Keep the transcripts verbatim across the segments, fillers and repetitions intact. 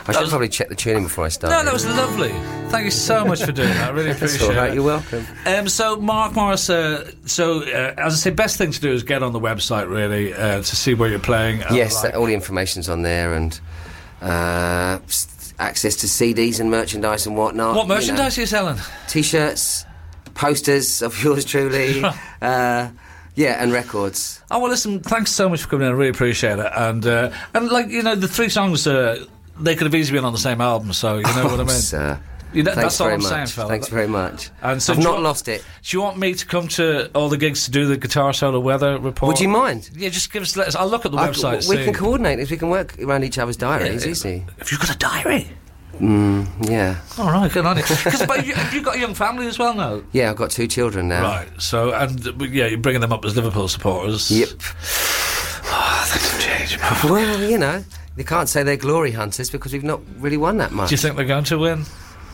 I should was... probably check the tuning before I start. No, that was lovely. Thank you so much for doing that. I really appreciate That's all right, it. you're welcome. Um, so, Mark Morris, uh, so, uh, as I say, best thing to do is get on the website, really, uh, to see where you're playing. Yes, like. all the information's on there, and uh, access to C Ds and merchandise and whatnot. What merchandise you know. are you selling? T-shirts, posters of yours truly, uh, yeah, and records. Oh, well, listen, thanks so much for coming in. I really appreciate it. And, uh, and like, you know, the three songs, uh, they could have easily been on the same album, so you know oh, what I mean? Sir. You know, Thanks that's all very I'm much. saying, fella. Thanks very much. And so I've not want, lost it. Do you want me to come to all the gigs to do the guitar solo weather report? Would you mind? Yeah, just give us. Let us I'll look at the I, website. We see. can coordinate if we can work around each other's diaries. Yeah, Easy. Have you got a diary? Mm, yeah. All right, good on you. Because but you, have you got a young family as well now? Yeah, I've got two children now. Right. So and uh, yeah, you're bringing them up as Liverpool supporters. Yep. Oh, that could change. Well, you know, you can't say they're glory hunters because we've not really won that much. Do you think they're going to win?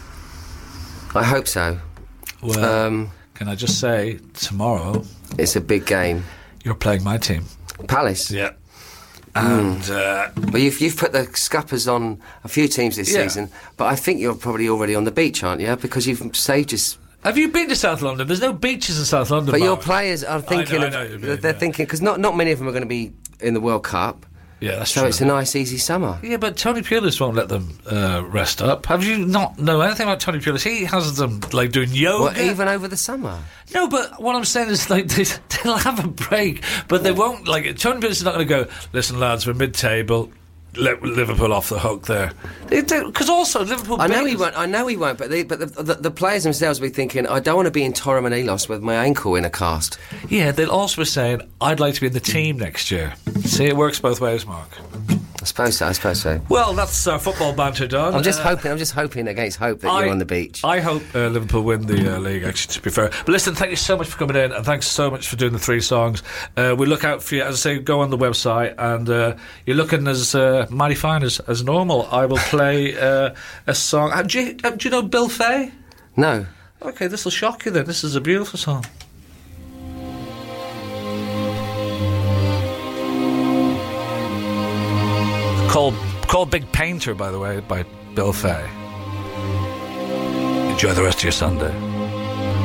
I hope so. Well, um, can I just say, tomorrow it's a big game. You're playing my team, Palace. Yeah. And mm. uh, well, you've you've put the scuppers on a few teams this yeah. season, but I think you're probably already on the beach, aren't you? Because you've saved us. Have you been to South London? There's no beaches in South London. But Mark. your players are thinking. I know, of, I know mean, they're yeah. thinking because not not many of them are going to be in the World Cup. Yeah, that's so true. it's a nice, easy summer. Yeah, but Tony Pulis won't let them uh, rest up. Have you not know anything about Tony Pulis? He has them like doing yoga. Well, even over the summer. No, but what I'm saying is like they, they'll have a break, but they won't. Like Tony Pulis is not going to go. Listen, lads, we're mid-table. Let Liverpool off the hook there, because also Liverpool. I know he won't. I know he won't. But they, but the, the, the players themselves will be thinking, I don't want to be in Torremolinos with my ankle in a cast. Yeah, they'll also be saying, I'd like to be in the team next year. See, it works both ways, Mark. I suppose so. I suppose so. Well, that's our football banter done. I'm just uh, hoping. I'm just hoping against hope that I, you're on the beach. I hope uh, Liverpool win the uh, league. Actually, to be fair, but listen, thank you so much for coming in, and thanks so much for doing the three songs. Uh, we look out for you. As I say, go on the website, and uh, you're looking as uh, mighty fine as, as normal. I will play uh, a song. Uh, do, you, uh, do you know Bill Fay? No. Okay, this will shock you. Then this is a beautiful song. Called called Big Painter, by the way, by Bill Fay. Enjoy the rest of your Sunday.